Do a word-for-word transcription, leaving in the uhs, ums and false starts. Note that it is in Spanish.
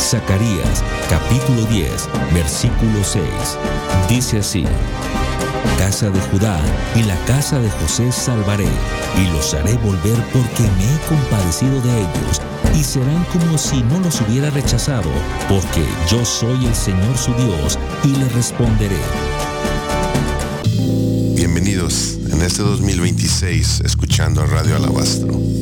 Zacarías, capítulo diez, versículo seis. Dice así: Casa de Judá y la casa de José salvaré, y los haré volver porque me he compadecido de ellos, y serán como si no los hubiera rechazado, porque yo soy el Señor su Dios, y le responderé. Bienvenidos en este dos mil veintiséis escuchando Radio Alabastro.